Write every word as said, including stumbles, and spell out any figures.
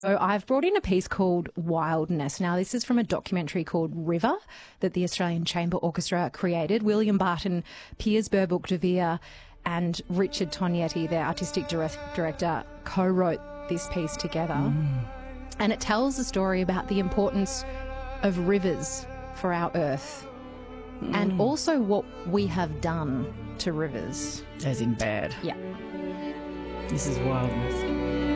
So I've brought in a piece called Wildness. Now, this is from a documentary called River that the Australian Chamber Orchestra created. William Barton, Piers Burbook de Vere and Richard Tognetti, their artistic direct- director, co-wrote this piece together. Mm. And it tells a story about the importance of rivers for our earth mm. and also what we have done to rivers. As in bad. Yeah. This is Wildness.